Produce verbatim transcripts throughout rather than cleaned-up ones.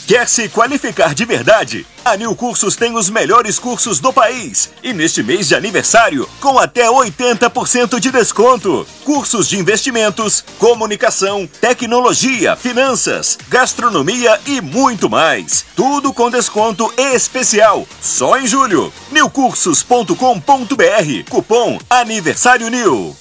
Quer se qualificar de verdade? A Nil Cursos tem os melhores cursos do país. E neste mês de aniversário, com até oitenta por cento de desconto. Cursos de investimentos, comunicação, tecnologia, finanças, gastronomia e muito mais. Tudo com desconto especial. Só em julho. nil cursos ponto com ponto br. Cupom Aniversário Nil.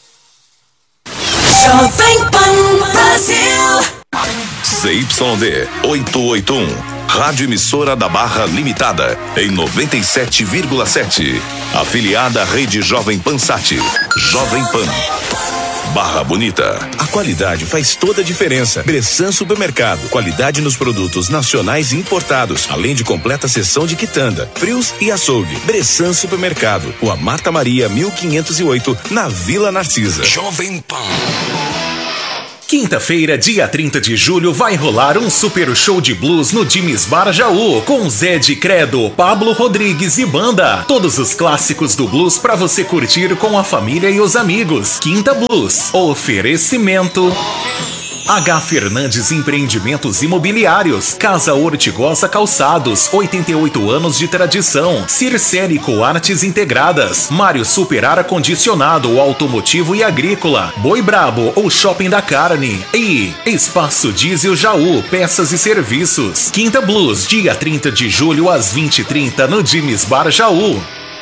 Jovem Pan Brasil. C Y D oitocentos e oitenta e um, Rádio Emissora da Barra Limitada, em noventa e sete vírgula sete. Afiliada à Rede Jovem Pan Sat. Jovem Pan. Barra Bonita. A qualidade faz toda a diferença. Bressan Supermercado. Qualidade nos produtos nacionais e importados, além de completa seção de quitanda, frios e açougue. Bressan Supermercado. Rua Marta Maria, mil quinhentos e oito, na Vila Narcisa. Jovem Pan. Quinta-feira, dia trinta de julho, vai rolar um super show de blues no Jimmy's Bar Jaú, com Zé de Credo, Pablo Rodrigues e banda. Todos os clássicos do blues para você curtir com a família e os amigos. Quinta Blues. Oferecimento H. Fernandes Empreendimentos Imobiliários, Casa Ortigosa Calçados, oitenta e oito anos de tradição. Circérico Artes Integradas, Mário Super Ar Condicionado, automotivo e agrícola, Boi Brabo, o Shopping da Carne e Espaço Diesel Jaú, peças e serviços. Quinta Blues, dia trinta de julho às vinte e trinta no Jimmy's Bar Jaú.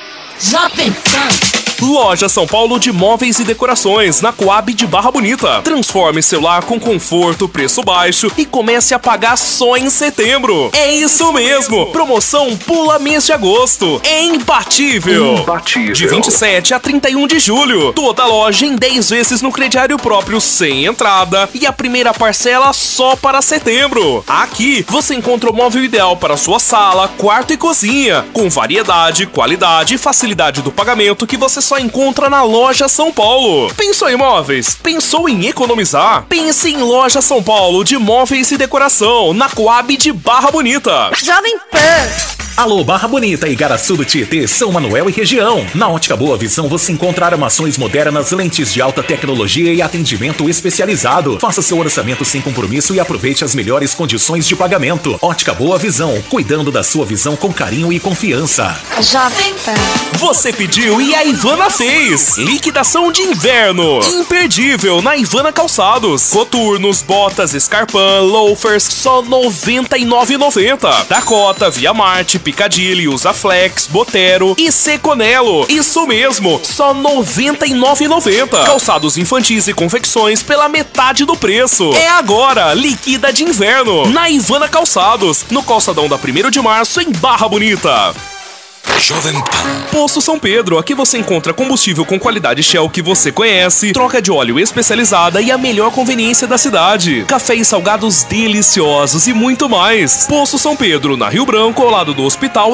Jovem Pan. Loja São Paulo de Móveis e Decorações, na Coab de Barra Bonita. Transforme seu lar com conforto, preço baixo e comece a pagar só em setembro. É isso mesmo! Promoção Pula Mês de Agosto. É imbatível! Imbatível. De vinte e sete a trinta e um de julho. Toda loja em dez vezes no crediário próprio sem entrada e a primeira parcela só para setembro. Aqui você encontra o móvel ideal para sua sala, quarto e cozinha, com variedade, qualidade e facilidade do pagamento que você só encontra na Loja São Paulo. Pensou em móveis? Pensou em economizar? Pense em Loja São Paulo de Móveis e Decoração, na Coab de Barra Bonita. Jovem Pan. Alô, Barra Bonita e Garaçu do Tietê, São Manuel e região. Na Ótica Boa Visão você encontra armações modernas, lentes de alta tecnologia e atendimento especializado. Faça seu orçamento sem compromisso e aproveite as melhores condições de pagamento. Ótica Boa Visão, cuidando da sua visão com carinho e confiança. Jovem Pan. Você pediu e a Ivana fez. Liquidação de inverno. Imperdível na Ivana Calçados. Coturnos, botas, Scarpan, loafers, só noventa e nove reais e noventa centavos. Dakota, Via Marte, Piccadilly, Usaflex, Botero e Seconello. Isso mesmo, só noventa e nove reais e noventa centavos. Calçados infantis e confecções pela metade do preço. É agora, liquida de inverno na Ivana Calçados, no calçadão da primeiro de março em Barra Bonita. Jovem Pan. Poço São Pedro, aqui você encontra combustível com qualidade Shell que você conhece, troca de óleo especializada e a melhor conveniência da cidade. Café e salgados deliciosos e muito mais. Poço São Pedro, na Rio Branco, ao lado do hospital